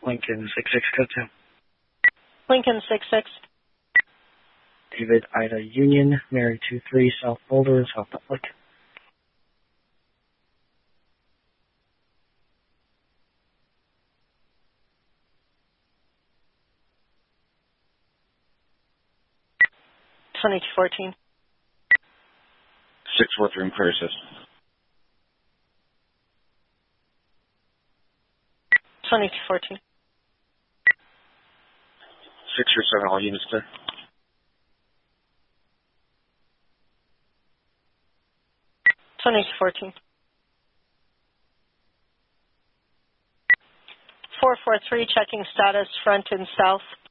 Lincoln 66 code 2. Lincoln 66. David Ida Union, Mary 23, South Boulder, South Dutlick. $22.14. 643 clear assist. $22.14. 637, all units clear. $22.14. 443, checking status front and south.